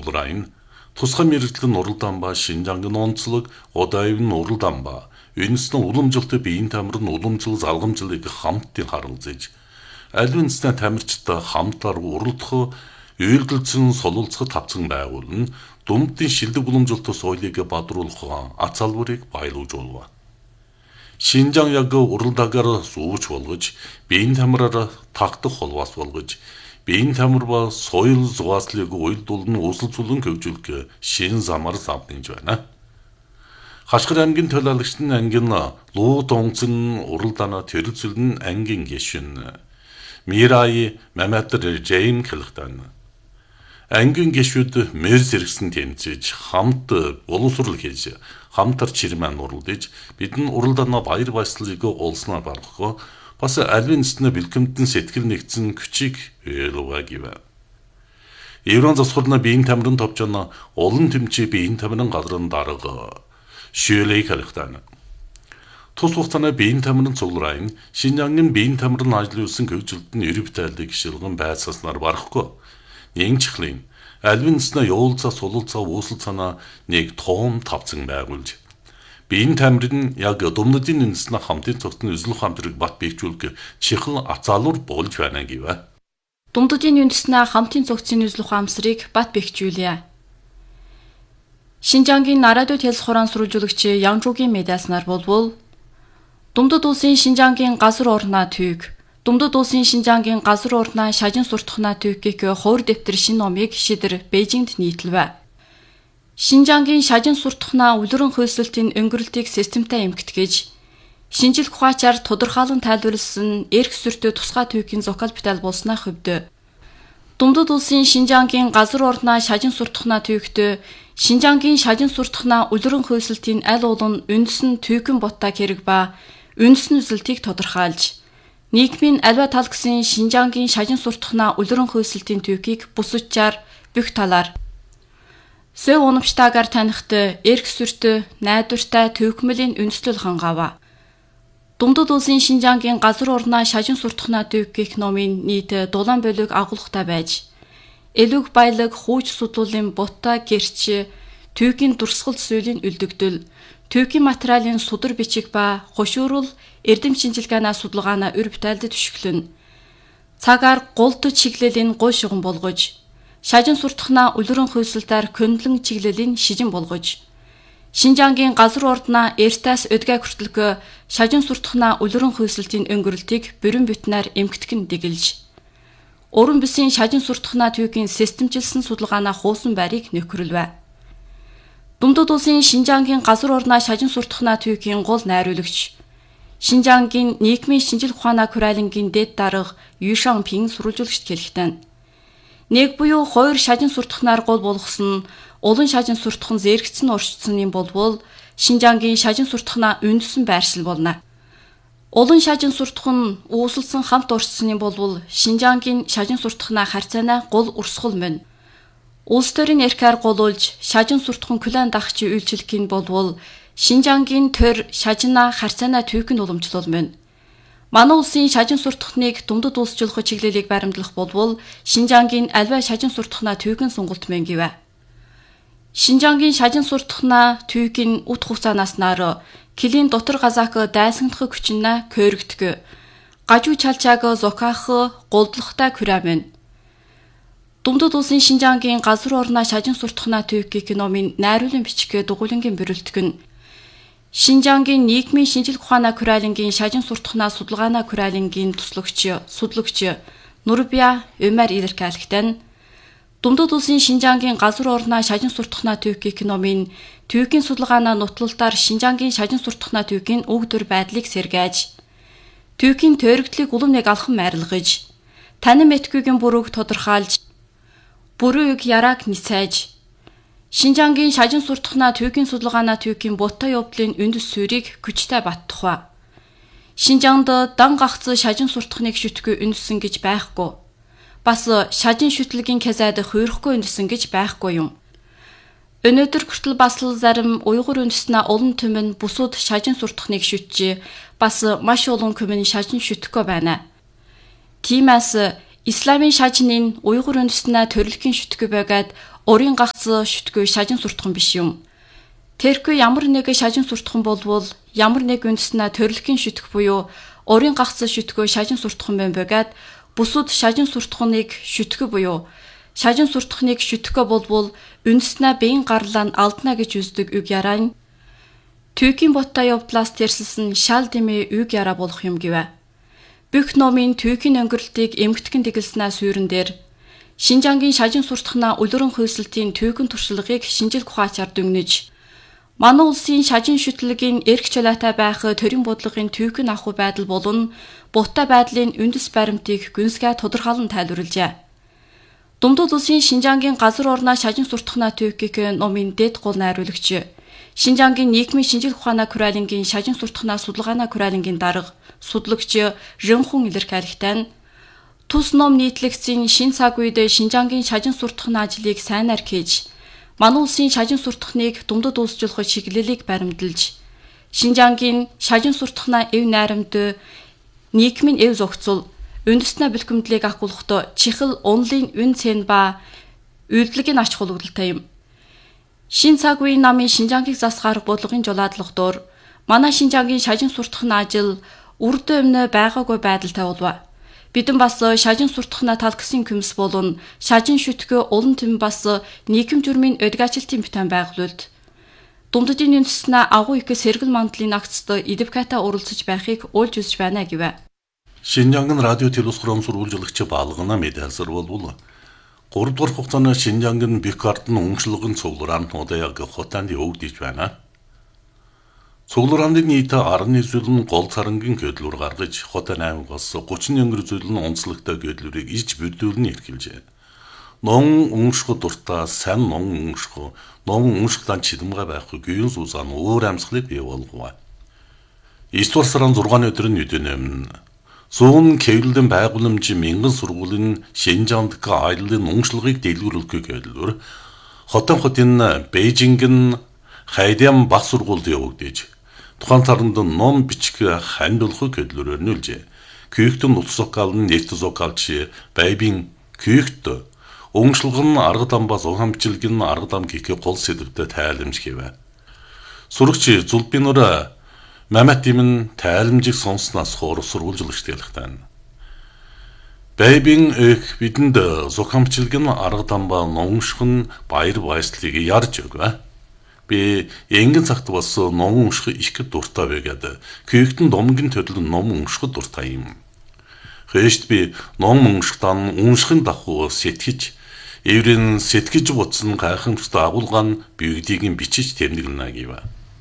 цугларайн тусгай мэргэжлийн уралдаан ба Шинжангийн онцлог Одаевын уралдаан ба үндэсний уламжлалт биеийн тамир нь уламжлал залгамжлалыг хамтдын харуулж аль үндэсний тамирчтай хамтаар уралдах үйлдэлцэн солилцоход тавцан байгуулна Думдын шилдэг уламжлалт соёлыг бадруулах ац албарыг баялуулж байна. Шинжаан яг уралдаагаар сууж болгож, биеийн тамираар тагдах холбоос болгож, биеийн тамир ба соёл зугааслыг уйлдуулн өсөлцүүлэн хөгжүүлэх шин замаар самтнж байна. Хашгир аймгийн төлөөлөгчдийн ангийн луу донцон уралдаанаа төрөлцөлн ангийн гишүүн Мирай Маматар Жейм хэлэхдээ ангийн гишүүд мэрс хэрэгсэн тэмцэж хамт боловсрол хийж хамтар чирмэн уралдаж бидэн уралдаанаа баяр баясгалыг олсноор баргах бас аль нэстнэ бэлгэмтэн сэтгэл нэгдсэн küçük ölüva gibi. Еврон засварна биеийн тамирын товчон олон тэмцээ биеийн тамирын газрын дарга шүлэй хэлэхдээ тус хугацааны биеийн тамирын цугларайн Шинжангийн биеийн тамирын ажлын хөгжилд нь эрэг бүтээлдэг гişилгэн байцааснаар барахгүй. Нэгжихлын альвинснаа явуулцаа сулуулцаа үүсэл цанаа нэг том тавцан байгуулж биеийн тамир нь яг Думдын үндэснээ хамтын цогцны үзлэх хамтрыг бат биегжүүлэх чихэл ацаалуур болж байна гэвэ. Думдын үндэснээ хамтын цогцны үзлэх хамсрыг бат биегжүүлье. Шинжангийн нарадуу хэлс хураан сурвалжуулагч Янжуугийн медиаснаар болвол Думдад улсын Шинжангийн газар орноо түйг Думдад улсын Шинжангийн газар орноо шажин суртахнаа түйгэх хувир дэвтэр шин номыг шидэр Бээжинд нийтлвэ. Шинжангийн шажин суртахнаа үлрэн хөлсөлтийн өнгөрлөлтийг системтэй эмгэтгэж шинжил ухаачаар тодорхойлон тайлбарлсан эрх сүртэй тусгай түйгийн зохиол бүтээл болсноо хөвдө. Думдад улсын Шинжангийн газар орноо шажин суртахнаа түйгтөө Шинжангийн шажин суртахнаа үлрэн хөлсөлтийн аль уулын үндэсн түйгэн ботта хэрэг ба үндэсн үзэлтийг тодорхойлж нийгмийн аливаа тал гэсэн Шинжангийн шажин суртахнаа үлрэн хөлсөлтийн түйгийг бус учаар бүх талаар сөв унамштаагаар танихт эрх сүртэй, найдвартай төвхмөлийн үндэслэл хангава. Думдад улсын Шинжангийн газар орноо шажин суртахнаа түйгэх номын нийт дулаан болиг агуулгатай байж элүг баялаг хууч судлуулын бутта гэрч түйгийн дурсгал зүйлийн үлдэгдэл түйгийн материалын судар бичиг ба хошуурал эрдэм шинжилгээний судалгаанаа өр бүтээлд түшиглэн цагаар гулд чиглэлийн гол шугам болгож шажин суртахнаа үлрэн хөлсөлтөөр көндлөн чиглэлийн шижин болгож Шинжангийн газар ордноо эртээс өдгөө хүртэлгөө шажин суртахнаа үлрэн хөлсөлтийн өнгөрлөлтийг бүрэн бүтнээр эмгтгэн дэглэж уран бүсийн шажин суртахнаа түйгийн системжилсэн судалгаанаа хуусан байрыг нөхөрлөвэ. Думдад улсын Шинжангийн газар орноо шажин суртахнаа түйгийн гол найруулагч Шинжангийн нийгмийн шинжил ухаанаа Курайлангийн дэд дарга Юшан Пин сурвалжуулагчд хэлэхдээ нэг буюу хоёр шажин суртахнаар гол болгосон улан шажин суртахан зэрэгцэн орчдсон юм болвол Шинжангийн шажин суртахнаа үндэсэн байршил болно. Улан шажин суртахан үүсэлсэн хамт орчдсон юм болвол Шинжангийн шажин суртахнаа харьцаанаа гол урсгал мөн. Улс төрийн эрхээр голуулж шажин суртахан клан дагчи үйлчлэхийн болвол Шинжангийн төр шажинаа харьцаанаа түйх нь уламжлал мөн. Манай улсын шажин суртахныг Думдад улсчлох чиглэлийг баримтлах болвол Шинжангийн альва шажин суртахнаа түйхэн сонголт мэн гэвэ. Шинжангийн шажин суртахнаа түйгийн ут хугацаанаас нар килийн дотор газаак дайсагдах хүчнээ көөргдөг. Гажуу чалчааг зокаах голдлохтой күрэмэн. Думдад улсын Шинжангийн газар орноо шажин суртахнаа түйгэх номын найруулын бичгээ дугуулангийн бэрэлтгэн Шинжангийн нийгмийн шинжил ухаанаа Курайлангийн шажин суртахнаа судалгаанаа Курайлангийн судлогч Нурбия Өмар илэрхийлэхдээ Думдад улсын Шинжангийн газар орноо шажин суртахнаа түйгэх номын түйгийн судалгаанаа нутлалтаар Шинжангийн шажин суртахнаа түйгийн өгдөр байдлыг сэргээж түйгийн төрөгдлийг улам нэг алхам арилгаж танин мэтгүйгийн бүрүүг тодорхойлж бүрүүг ярааг нисээж Шинжангийн шажин суртахнаа түйгийн судалгаанаа түйгийн бута явдлын үндэс суурийг хүчтэй баттухва. Шинжаанд дан гагц шажин суртахныг шүтгэх үндэсэн гэж байхгүй. Бас шажин шүтлэгийн хязаад хуурахгүй үндэсэн гэж байхгүй юм. Өнөөдөр хүртэл бас л зарим уйгур үндэснээ олон түмэн бусууд шажин суртахныг шүтжээ. Бас маш олон хүмүн шажин шүтгэхгүй байна. Тиймээс Исламын шажнын уйгур үндэснээ төрөлхийн шүтгэх байгаад урийн гац шүтгөө шажин суртахын биш юм. Тэрхүү ямар нэг шажин суртахын болвол ямар нэг үндэснэ төрөлхийн шүтэх буюу урийн гац шүтгөө шажин суртахын байна бөгөөд бусад шажин суртахныг шүтгэх буюу шажин суртахныг шүтгэхэ болвол үндэснэ биеийн гарлаа нь алдна гэж үздэг үг яраа. Түүхийн боттой явдлаас тэрсэлсэн шал дэмий үг яраа болох юм гэвэ. Бүх номын түүхийн өнгөрлөлтийг эмгэтгэн дэглэснээ суурин дээр Шинжангийн шажин суртахнаа үлрэн хөөсөлтийн түүхэн туршлагыг шинжил ухаачаар дүгнэж манай улсын шажин шүтлэгийн эрх чөлөөтэй байх төрийн бодлогын түүхэн ахуй байдал болон буттай байдлын үндэс баримтыг гүнзгий тодорхойлон тайлбарлажээ. Думдууд улсын Шинжангийн газар орноо шажин суртахнаа түүхийг номын дэд гол найруулагч Шинжангийн нийгмийн шинжил ухааны куралингийн шажин суртахнаа судалгааны куралингийн дарга судлагч Рэнхун илэрхийлэгтэй тус ном нийтлэгдсэн шин цаг үед Шинжангийн шажин суртахны ажлыг сайнаар хийж манай улсын шажин суртахныг Думдад улсжуулах чиглэлийг баримталж Шинжангийн шажин суртахнаа эв найрамд нийгмийн эв зохицол үндэснэ бэлгэмдлийг агуулгахдаа чихэл онлын үн цэн ба үйлдэлгийн ач холбогдолтой юм. Шин цаг үеийн намын Шинжангийг засгаар бодлогын жолоодлогодоор манай Шинжангийн шажин суртахны ажил үрд өмнө байгаагүй байдалтай болов. Бидэн бас шажин суртахнаа талксын күмс болон шажин шүтгэх улан төм бас нийгэм журмын өдгаачлалтын бүтээн байгуулалт. Думдадын үндэснэ агуу их сэргэл мандлын акцд эдвоката оролцож байхыг уйлж үзэж байна гэвэ. Шинжангын радио телевизхром сурвалжлагч балгана медиасар болвол 3 дугаар хугацааны Шинжангын бик ардны өмчлөгөн цуглараан удаяг хотанд явагдаж байна. Цугларааны нийт 11 зүйл нь гол царангийн көдлөөр гаргаж хот 8-аас 34 зүйл нь онцлогтой көдлөрийг иж бүрдүүлэн эрхэлжээ. Ном өмшгө дуртай сайн ном өмшгдан чидэмгээ байхгүй гүйн суусан өөр амьсгалыг бий болгов. 9 дугаар сарын 6-ны өдөр нь үдэнэм зүүн кэвлэн байгууламж мянган сургуулийн Шинжандк аяллын өмшлөгийг дэлгэрүүлэх гэрлөөр хотын Бээжингийн Хайдям баг сургуульд явагдаж тухайн царанд ном бичих хандуулах гэрлөөр нүүлжээ. Күйхтэн улс зокаалн нэгт зокаалч байбин күйхт өмшлөгн арга дамба зохиомжлог нь арга дам гэх гол сэдвтэй тайламж гэвэ. Сурагч Зулбинор Маматимын тайламжийг сонсноос хоор сурвалжлагчтай ялхтаа. Байбин их бидэнд зохиомжлог нь арга дамба номших нь баяр баясгалыг ярьж өгөө. Би энгийн цагт бас ном унших их дуртай байгаад күйхтэн домгийн төрөл ном унших дуртай юм. Хөөст би ном уншихтан уншихын дагуу сэтгэж эврэн сэтгэж бодсон гайхамшигтай агуулгаан биегдийг бичиж тэмдэглэнэ гэв.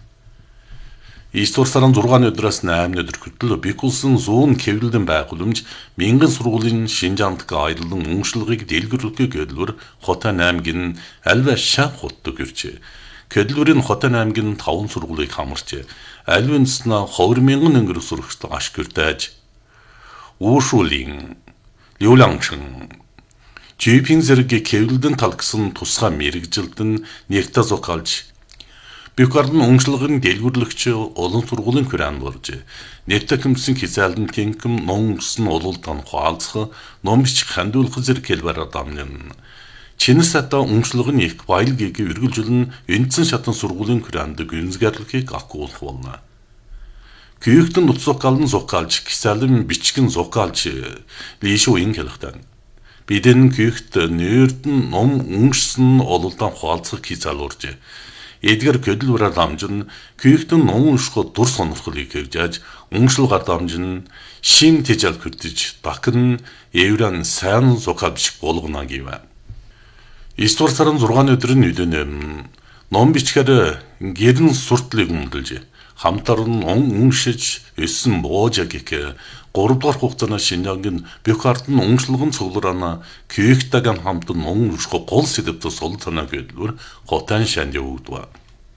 9 дугаар сарын 6-ны өдрөөс 8-ны өдөр хүртэл бикулсан зүүн кэвлэн байгууламж мянган сургуулийн Шинжандк аяллын өмшлөгийг дэлгэрүүлэх гэрлөөр хот 8-гийн альва шах хотдог иржээ. Гэрлүүрийн хот 8-гийн 5 сургуулийг хамарч альвэнснэ 20,000 өнгөрөх сурагчтай ашгүртэж Уушулин, Люлангшин, Жипин зэрэг кэвлэн талксан тусгай мэрэгжилтэн нэгтэ зокалж Бикардын өмчлөгийн дэлгүүрлэгч олон сургуулийн хүрээнд орж нэгтэ хүмсэн хязаалын тэнхэм ном өмсөн ололтон хаалцах ном бичих хандуулах зэрэг хэлбэр дамнын Чинэс хата өмчлөгний их баялгийг үргэлжлэн эндсэн шатан сургуулийн хүрээнд гүнзгийрлэхийг агуулах болно. Күйхтэн утсокалн зокалж хязаалын бичгэн зокалж лишүүин хэлэхтэн. Бидэн күйхт нэрдэн ном өмсөн ололтон хаалцах хязаал урж Эдгэр көдөлбөрөөр дамжин күйхтэн ном уншиход дур сонирхлыг хэрэгжиж өмшлөг дамжин шин тэжэл хүрдэж бакн эврэн сайн зокал бичих болгоно гэв. 9 дугаар сарын 6-ны өдөр нь үдэнэм ном бичгээр гэрэн суртлыг өмдөлж хамтар нь уншиж өссөн боожа гэх 3 дугаар хугацааны Шинжангийн Бюкардын өмчлөгөн цуглараана күйхтэйгэн хамт ном унших гол сэдвтэй сул санаа гэдлүүр хотын шанд явагдав.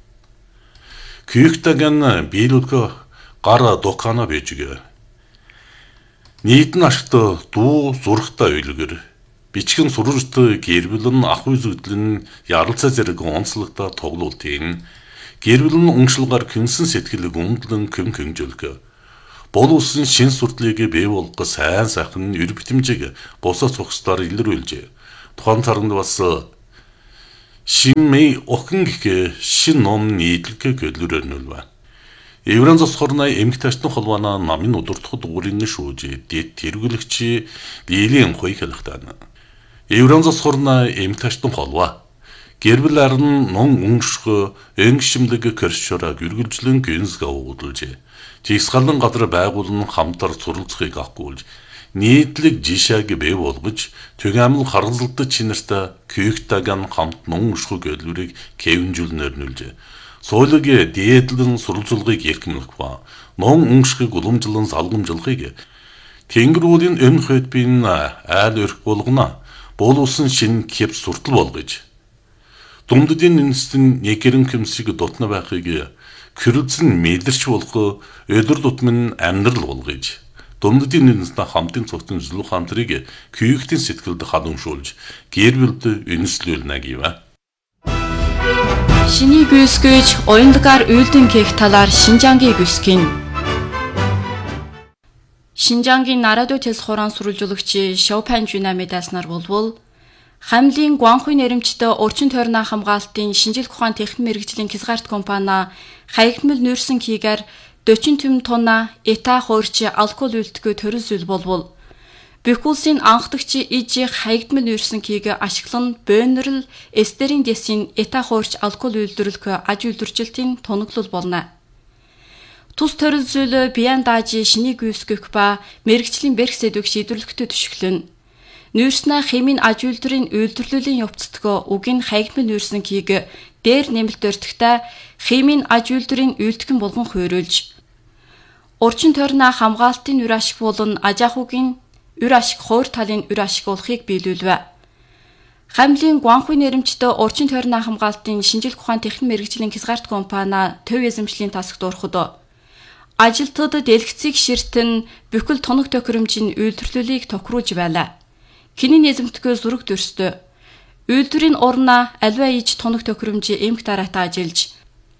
Күйхтэйгэн биелүүлэх гар докана бэжгэ. Нийтэн ашигт дуу зурхтай үйлгэр бичгэн сурвалжтай гэрвэлэн ах үзэгдэл нь яралцаа зэрэг онцлогтой тоглолтын гэрвэлэн өмшлөгээр күнсэн сэтгэлийг өмдлөн көм хэмжүүлэх бол улсын шин сурдлыг бий болгох сайн сайхан эр битэмжиг бусад цогцлоор илрүүлж тухайн царанд бас Шинмэй охин гэх шин ном нийтлэг гэдлүүрээр нүлвэ. Евран засхорнаа эмгтээчтэн холбооно намын удирдах дуурийн шүүж дэд тэргүүлэгч Лилийн хой хэлэхтэн. Евран засхорнаа эмгтээчтэн холбоо гэрбэл арн нон уншх энгшимлэг кэршора гэргэлжлэн гэнсгэ уудалж жигсгалан газар байгуулн хамтар суралцахыг авахгүйж нийтлэг жишааг бий болгож түгээмэл харгалзалт чинэртэ күйгтаган хамт нон уншх гэдлүүрийг кевинжүүлнээр нүлж соолог дээдлэн суралцуулгыг эрхэмлэх ба нон уншхыг уламжлан салгамжлахыг тэнгэрүүлэн өн хөдбийн айл өрх болгоно болуулсан шин кеп суртал болгож Думддын үндэстэн нэгэрэн хэмсэг дотно байхыг кэрэлцэн мэдэрч болох өдөр тутмын амьдрал болгож Думддын үндэстэн хамтын цогцон зүлх хамтрыг күйгтийн сэтгэлд халамжуулж гэр бүлд үнэслүүлнэ гэв. Шинийг үсгэж оюндгаар үйлдэн кэх талаар Шинжангийн үсгэн. Шинжангийн нарадо тэл хорон сурвалжуулагч Шопан Жуна мэдээснаар болвол Хамлын Гуанхуй нэрэмжтэй урчин тойрны хамгаалтын шинжлэх ухаан техник мэргэжлийн Хязгаарт компани хаягдмал нүүрсэн кийгээр 40 тонна эта хуурч алкол үйлдэлгүй төрөл зүйл болвол Бэхүүлсийн анхдагч ижих хаягдмал нүүрсэн кийг ашиглан бөөнрөл эстерийн дэсийн эта хуурч алкол үйлдвэрлэх аж үйлдвэржилтийн тоноглол болно. Тус төрөл зүйл биян даажи шинийг үүсгэх ба мэргэжлийн бэрх сэдвийг шийдвэрлэхдээ түшиглэн. Нүүрснэ хэмийн аж үйлдвэрийн үйлдвэрлэлийн явцдгоо угийн хаягдмал нүүрсэн кийг дээр нэмэлт өртөгтэй хэмийн аж үйлдвэрийн үйлдвэрийн болгон хуйруулж урчин тойрны хамгаалтын үр ашиг болон аж ахуйн үр ашиг хуур талын үр ашиглахыг биелүүлвэ. Хамлын Гуанхуй нэрэмжтэй урчин тойрны хамгаалтын шинжлэх ухаан техник мэргэжлийн Хязгаарт компани төв эзэмшлийн тасагт ороход ажилтнууд дэлгэцийг ширтэн бүхэл тоног тохиромжийн үйлдвэрлэлийг тохируулж байлаа. Киний эзэмтгэл зүрэг дөрстөө. Үйлдвэрийн урна аливаа иж тоног тохиромжийн эмх дараатай ажиллаж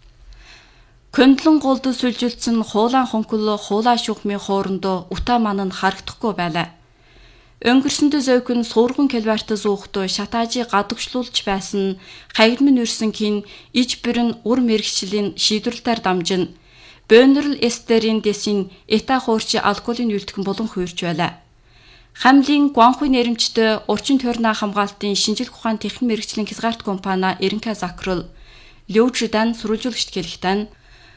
Көндлөн голд сүлжилсэн хуулаан хонхол хуулаа шухмын хоорондоо утаа ман нь харагдахгүй байлаа. Өнгөрсөндөө зөөхөн суурган калварт зуухдоо шатаажи гадагшлуулж байсан хаягдмал нүүрсэн кин иж бүрэн ур мэрэгчлийн шийдвэрлэлээр дамжин бөөнрөл эстерийн дэсийн эта хуурч алкоголын үйлдэх болон хуурч байлаа. Хамлын Гуанхуй нэрэмжтэй урчин тойрны хамгаалтын шинжлэх ухаан техник мэргэжлийн Хязгаарт компани Эренка Закрул Лёжидан сурвалжуулагчд хэлэхдээ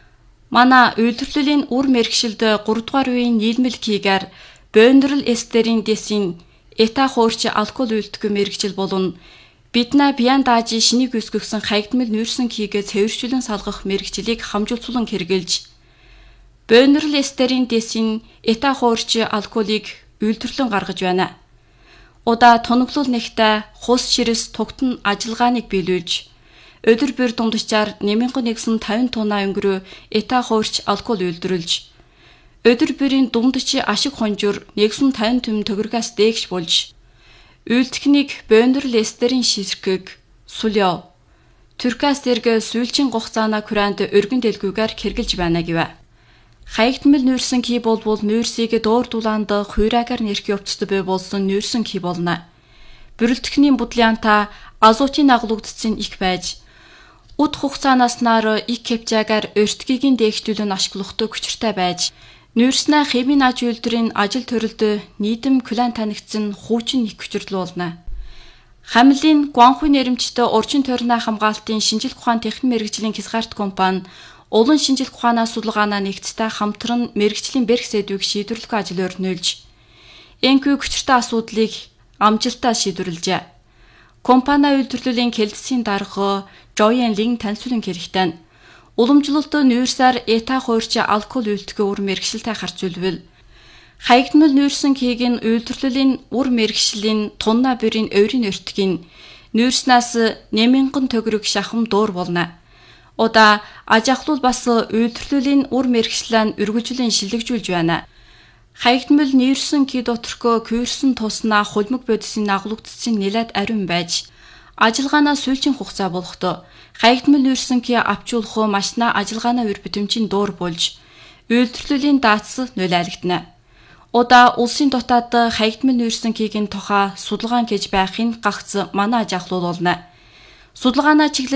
манай үйлдвэрлэлийн үр мэргэжилд 3 дугаар үеийн нийлмэл кийгээр бөөнрөл эстерийн дэсийн эта хуурч алкол үйлдэх мэргэжил болон биднаа биян даажи шинийг үсгэгсэн хаягдмал нүүрсэн кийгээ цэвэршүүлэн салгах мэргэжилийг хамжуулцуулан хэрэгжилж бөөнрөл эстерийн дэсийн эта хуурч алколыг үйлдвэрлэн гаргаж байна. Удаа тоноглол нэгтэй хус ширэс тугтан ажиллагааныг биелүүлж өдөр бүр дундчаар 1150 тонна өнгөрөө эта хуурч алкол үйлдвэрлэж өдөр бүрийн дундч ашиг хонжуур 150 төм төгрөгөөс дээгш болж үйлдэхнийг бөөнрөл эстерийн ширхэг сулё Туркас дэргэ сүүлчийн гугацаана kurant өргөн дэлгүүгээр хэрглэж байна гэв. Хаягдмал нүүрсэн кий болвол нүүрсийг дуур дулаанд хуйраагаар нэрх явцд бай болсон нүүрсэн кий болно. Бүрэлдэхний будлаанта азотын агуулгдсан их байж ут хугацаанаас нар их кепжагаар өртгигийн дээгтүүлэн ашиглахтай хүчтэй байж нүүрснэ хэмийн аж үйлдвэрийн ажил төрөлд нийтэм клан танигдсан хуучин их хүчрэл болно. Хамлын Гуанхуй нэрэмжтэй урчин тойрны хамгаалтын шинжлэх ухаан техник мэргэжлийн Хязгаарт компани улан шинжлэх ухааны судалгаанаа нэгттэй хамтран мэргэжлийн бэрх сэдвийг шийдвэрлэх ажил өрнүүлж энхүү хүчтэй асуудлыг амжилттай шийдвэрлэжээ. Компани үйлдвэрлэлийн кэлдсийн дарга Жоян Лин танилцуулан хэрэгтэн уламжлалт нүүрсээр эта хуурч алкол үйлдэх үр мэргэжилтэй харьцуулбал хаягдмал нүүрсэн кийг нь үйлдвэрлэлийн үр мэргэжлийн тунна бүрийн ойрын өртгийг нүүрснээс 8000 төгрөг шахам дуур болно. Удаа аж ахуйл бас үйлдвэрлэлийн үр мэргэжлэн үргэлжлэн шилжүүлж байна. Хаягдмал нүүрсэн ки доторхоо күйрсэн туснаа хулмиг бодисын агуулгдсан нэлээд ариун байж ажиллагаанаа сүүлчийн хугацаа болохдоо хаягдмал нүүрсэн ки авчуулах машина ажиллагаанаа үр бүтэмжийн дуур болж үйлдвэрлэлийн даатс нулайлагдана. Удаа улсын дотоод хаягдмал нүүрсэн кигийн тухай судалгаан гэж байхын гагц манай аж ахуйл болно. Судалгаанаа чиглэл